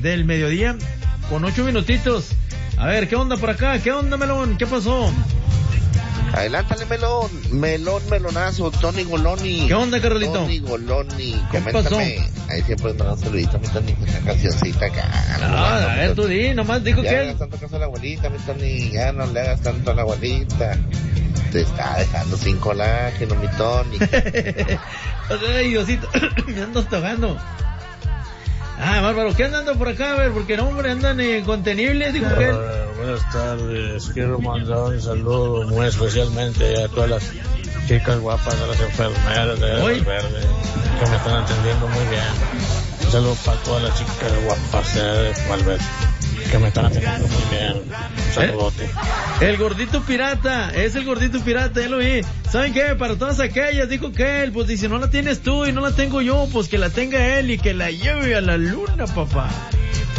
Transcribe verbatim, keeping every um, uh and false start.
del mediodía, con ocho minutitos. A ver, ¿qué onda por acá? ¿Qué onda, Melón? ¿Qué pasó? Adelántale, Melón. Melón, melonazo. Tony Goloni. ¿Qué onda, Carolito? Tony Goloni. ¿Qué Coméntame. pasó? Ahí siempre me dan un saludito, mi Tony, con esa cancioncita acá. Ah, a ver, tú di, nomás dijo ya que no él... le hagas tanto caso a la abuelita, mi Tony. Ya no le hagas tanto a la abuelita. Te está dejando sin colágeno, mi Tony. Ay, Diosito, me ando tocando. Ah, bárbaro, ¿qué andan por acá? A ver, porque no, hombre, andan incontenibles, dijo que él. Uh, buenas tardes, quiero mandar un saludo muy especialmente a todas las chicas guapas de las enfermeras de Valverde, que me están atendiendo muy bien. Un saludo para todas las chicas guapas de Valverde, que me están atendiendo muy bien. Un saludote. El, el gordito pirata, es el gordito pirata, ya lo vi. ¿Saben qué? Para todas aquellas, dijo que él, pues si no la tienes tú y no la tengo yo, pues que la tenga él y que la lleve a la luna, papá.